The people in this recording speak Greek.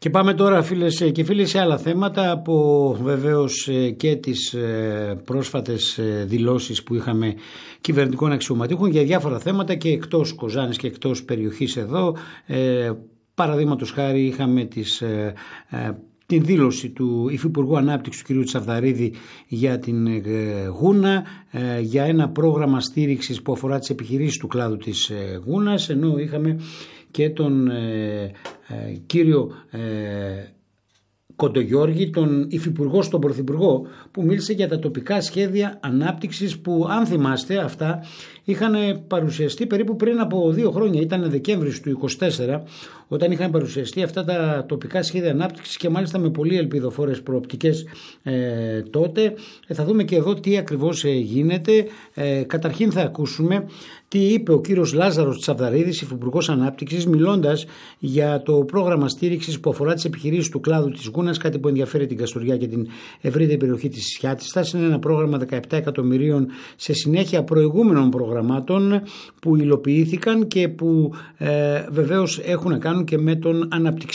Και πάμε τώρα, φίλες και φίλοι, σε άλλα θέματα από βεβαίως και τις πρόσφατες δηλώσεις που είχαμε κυβερνητικών αξιωματούχων για διάφορα θέματα και εκτός Κοζάνης και εκτός περιοχής εδώ. Παραδείγματος χάρη είχαμε την δήλωση του Υφυπουργού Ανάπτυξης του κ. Τσαβδαρίδη για την Γούνα, για ένα πρόγραμμα στήριξης που αφορά τις επιχειρήσεις του κλάδου της Γούνας, ενώ είχαμε και τον κύριο Κοντογιώργη, τον Υφυπουργό στον Πρωθυπουργό, που μίλησε για τα τοπικά σχέδια ανάπτυξης που, αν θυμάστε, αυτά είχαν παρουσιαστεί περίπου πριν από 2 χρόνια, ήταν Δεκέμβρης του 2024, όταν είχαν παρουσιαστεί αυτά τα τοπικά σχέδια ανάπτυξης και μάλιστα με πολύ ελπιδοφόρες προοπτικές τότε. Θα δούμε και εδώ τι ακριβώς γίνεται. Καταρχήν θα ακούσουμε τι είπε ο κύριος Λάζαρος Τσαβδαρίδης, Υφυπουργός Ανάπτυξης, μιλώντας για το πρόγραμμα στήριξης που αφορά τις επιχειρήσεις του κλάδου της Γούνας, κάτι που ενδιαφέρει την Καστοριά και την ευρύτερη περιοχή της Ισιάτιστας. Είναι ένα πρόγραμμα 17 εκατομμυρίων σε συνέχεια προηγούμενων προγραμμάτων που υλοποιήθηκαν και που βεβαίως έχουν να κάνουν και με τον αναπτυξιακό